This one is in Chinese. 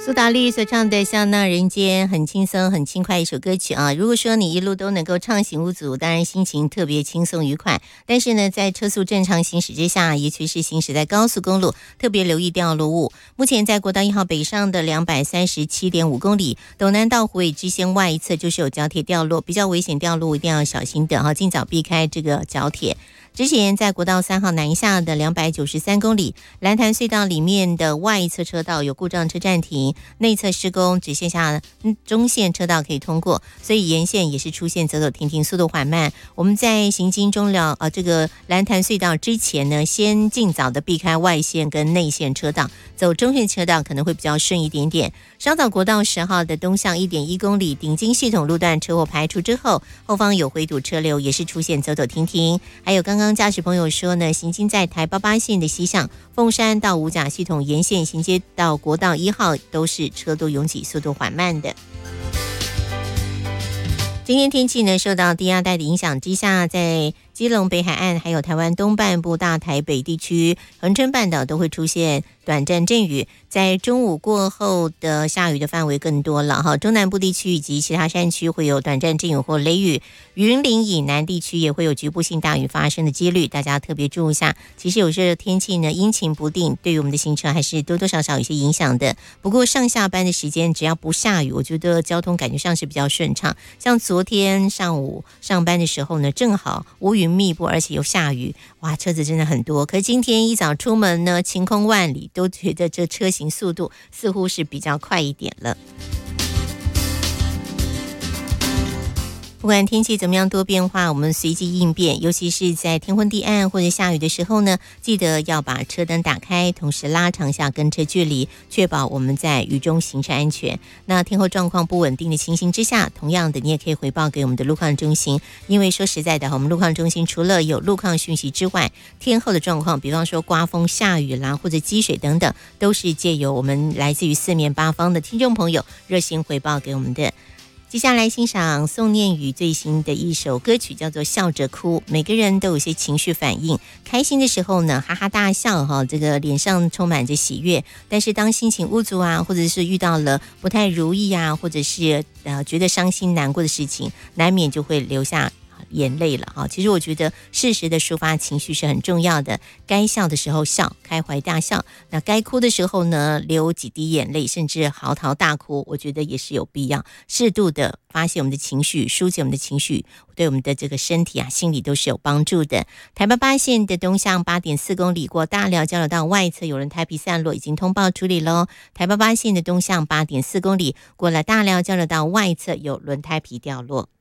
苏打绿所唱的《笑纳人间》很轻松很轻快一首歌曲啊。如果说你一路都能够畅行无阻，当然心情特别轻松愉快。但是呢，在车速正常行驶之下，尤其是行驶在高速公路，特别留意掉落物。目前在国道1号北上的237.5公里，斗南到虎尾支线外一侧就是有角铁掉落，比较危险掉落，一定要小心的哈，尽早避开这个角铁。之前在国道3号南下的293公里，蓝潭隧道里面的外一侧车道有故障车暂停，内侧施工，只剩下中线车道可以通过，所以沿线也是出现走走停停，速度缓慢。我们在行经中寮这个蓝潭隧道之前呢，先尽早的避开外线跟内线车道，走中线车道可能会比较顺一点点。稍早国道10号的东向1.1公里顶金系统路段车祸排除之后，后方有回堵车流，也是出现走走停停。还有刚刚驾驶朋友说呢，行经在台88线的西向凤山到五甲系统沿线行接到国道1号都是车多拥挤，速度缓慢的。今天天气呢，受到低压带的影响之下，在基隆北海岸还有台湾东半部大台北地区、恒春半岛都会出现短暂阵雨，在中午过后的下雨的范围更多了哈。中南部地区以及其他山区会有短暂阵雨或雷雨，云林以南地区也会有局部性大雨发生的几率，大家特别注意一下。其实有时候天气呢阴晴不定，对于我们的行程还是多多少少有些影响的。不过上下班的时间只要不下雨，我觉得交通感觉上是比较顺畅。像昨天上午上班的时候呢，正好乌云密布，而且又下雨，哇，车子真的很多。可是今天一早出门呢，晴空万里，都觉得这车行速度似乎是比较快一点了。不管天气怎么样多变化，我们随机应变，尤其是在天昏地暗或者下雨的时候呢，记得要把车灯打开，同时拉长下跟车距离，确保我们在雨中行车安全。那天候状况不稳定的情形之下，同样的你也可以回报给我们的路况中心，因为说实在的，我们路况中心除了有路况讯息之外，天候的状况，比方说刮风下雨啦或者积水等等，都是借由我们来自于四面八方的听众朋友热心回报给我们的。接下来欣赏宋念宇最新的一首歌曲，叫做《笑着哭》。每个人都有些情绪反应，开心的时候呢，哈哈大笑哈，这个脸上充满着喜悦。但是当心情无助啊，或者是遇到了不太如意啊，或者是觉得伤心难过的事情，难免就会流下眼泪了哈。其实我觉得适时的抒发情绪是很重要的，该笑的时候笑，开怀大笑，那该哭的时候呢，流几滴眼泪，甚至嚎啕大哭，我觉得也是有必要。适度的发泄我们的情绪，疏解我们的情绪，对我们的这个身体啊、心理都是有帮助的。台88线的东向8.4公里过大寮交流道外侧有轮胎皮散落，已经通报处理咯。台88线的东向8.4公里过了大寮交流道外侧有轮胎皮掉落。